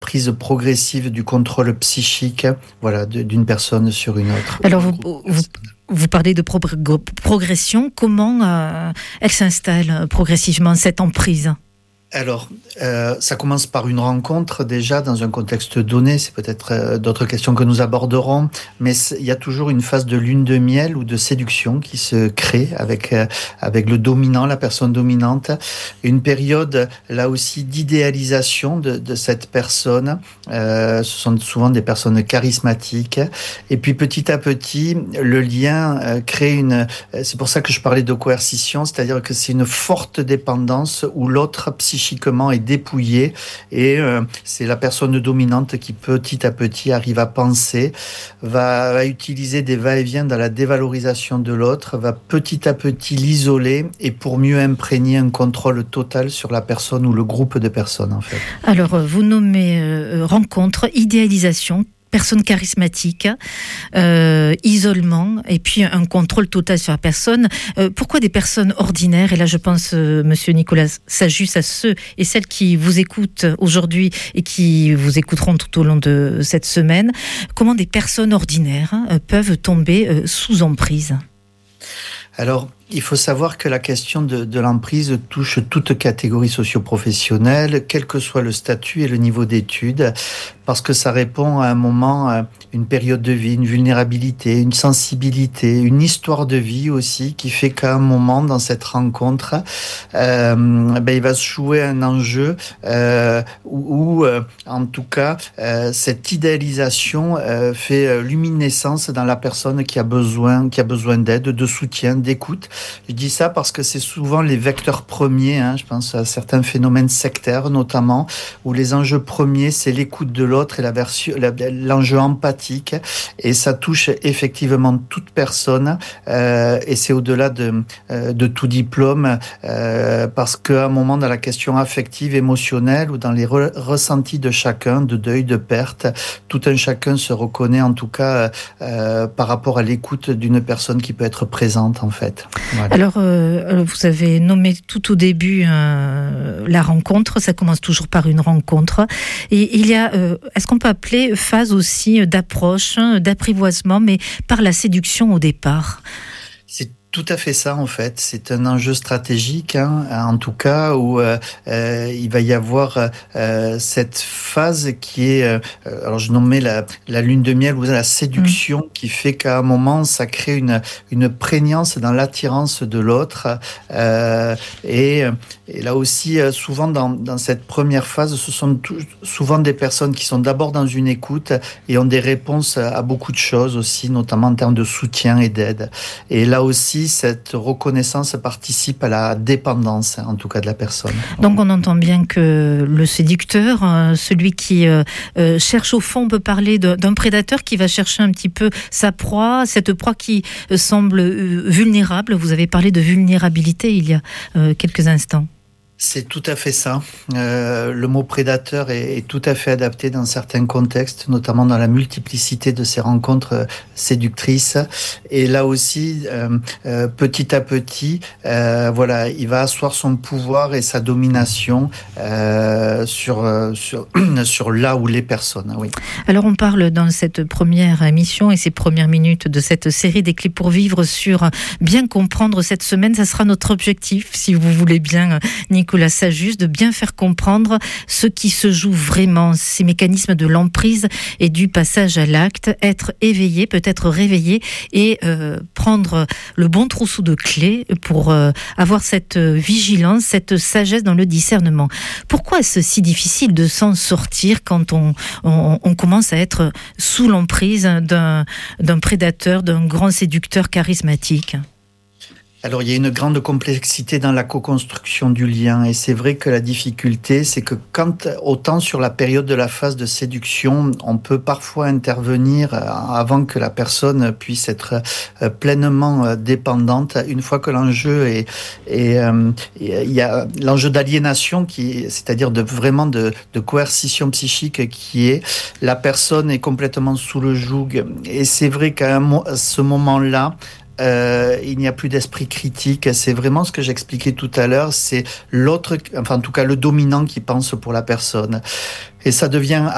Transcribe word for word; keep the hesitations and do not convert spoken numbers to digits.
prise progressive du contrôle psychique, voilà, de, d'une personne sur une autre. Alors, vous, vous, vous parlez de pro- progression. Comment euh, elle s'installe progressivement, cette emprise ? Alors, euh, ça commence par une rencontre déjà dans un contexte donné. C'est peut-être euh, d'autres questions que nous aborderons, mais il y a toujours une phase de lune de miel ou de séduction qui se crée avec euh, avec le dominant, la personne dominante. Une période là aussi d'idéalisation de, de cette personne. Euh, ce sont souvent des personnes charismatiques. Et puis petit à petit, le lien euh, crée une. C'est pour ça que je parlais de coercition, c'est-à-dire que c'est une forte dépendance où l'autre psychiquement est dépouillé et euh, c'est la personne dominante qui petit à petit arrive à penser, va, va utiliser des va-et-vient dans la dévalorisation de l'autre, va petit à petit l'isoler et pour mieux imprégner un contrôle total sur la personne ou le groupe de personnes en fait. Alors vous nommez euh, rencontre, idéalisation, personne charismatique, euh, isolement et puis un contrôle total sur la personne. Euh, pourquoi des personnes ordinaires, et là je pense, euh, monsieur Nicolas Sajus, à ceux et celles qui vous écoutent aujourd'hui et qui vous écouteront tout au long de cette semaine, comment des personnes ordinaires euh, peuvent tomber euh, sous emprise ? Alors, il faut savoir que la question de, de l'emprise touche toute catégorie socio-professionnelle, quel que soit le statut et le niveau d'études, parce que ça répond à un moment, à une période de vie, une vulnérabilité, une sensibilité, une histoire de vie aussi, qui fait qu'à un moment, dans cette rencontre, euh, ben, il va se jouer un enjeu euh, où, où euh, en tout cas, euh, cette idéalisation euh, fait luminescence dans la personne qui a besoin, qui a besoin d'aide, de soutien, d'écoute. Je dis ça parce que c'est souvent les vecteurs premiers, hein, je pense à certains phénomènes sectaires notamment, où les enjeux premiers, c'est l'écoute de l'autre et la version, la, l'enjeu empathique, et ça touche effectivement toute personne, euh, et c'est au-delà de, euh, de tout diplôme, euh, parce qu'à un moment dans la question affective, émotionnelle, ou dans les re- ressentis de chacun, de deuil, de perte, tout un chacun se reconnaît en tout cas euh, par rapport à l'écoute d'une personne qui peut être présente en fait. Voilà. Alors, euh, vous avez nommé tout au début euh, la rencontre, ça commence toujours par une rencontre. Et il y a, euh, est-ce qu'on peut appeler phase aussi d'approche, d'apprivoisement, mais par la séduction au départ ? C'est tout à fait ça en fait, c'est un enjeu stratégique hein, en tout cas où euh, euh, il va y avoir euh, cette phase qui est, euh, alors je nommais la, la lune de miel ou la séduction mmh. qui fait qu'à un moment ça crée une, une prégnance dans l'attirance de l'autre euh, et, et là aussi souvent dans, dans cette première phase ce sont tout, souvent des personnes qui sont d'abord dans une écoute et ont des réponses à beaucoup de choses aussi, notamment en termes de soutien et d'aide, et là aussi cette reconnaissance participe à la dépendance, en tout cas de la personne. Donc on entend bien que le séducteur, euh, celui qui euh, euh, cherche au fond, on peut parler de, d'un prédateur qui va chercher un petit peu sa proie, cette proie qui euh, semble euh, vulnérable. Vous avez parlé de vulnérabilité il y a euh, quelques instants. C'est tout à fait ça. Euh, le mot prédateur est, est tout à fait adapté dans certains contextes, notamment dans la multiplicité de ces rencontres euh, séductrices. Et là aussi, euh, euh, petit à petit, euh, voilà, il va asseoir son pouvoir et sa domination euh, sur, euh, sur, sur là où les personnes. Oui. Alors on parle dans cette première émission et ces premières minutes de cette série des clés pour vivre sur bien comprendre cette semaine. Ça sera notre objectif, si vous voulez bien, Nicolas. Nicolas Sajus, de bien faire comprendre ce qui se joue vraiment, ces mécanismes de l'emprise et du passage à l'acte, être éveillé, peut-être réveillé et euh, prendre le bon trousseau de clés pour euh, avoir cette vigilance, cette sagesse dans le discernement. Pourquoi est-ce si difficile de s'en sortir quand on, on, on commence à être sous l'emprise d'un, d'un prédateur, d'un grand séducteur charismatique ? Alors, il y a une grande complexité dans la co-construction du lien, et c'est vrai que la difficulté, c'est que quand, autant sur la période de la phase de séduction, on peut parfois intervenir avant que la personne puisse être pleinement dépendante, une fois que l'enjeu est, est euh, il y a l'enjeu d'aliénation qui, c'est-à-dire de vraiment de, de coercition psychique qui est, la personne est complètement sous le joug, et c'est vrai qu'à un, à ce moment-là, Euh, il n'y a plus d'esprit critique. C'est vraiment ce que j'expliquais tout à l'heure. C'est l'autre, enfin en tout cas le dominant qui pense pour la personne. Et ça devient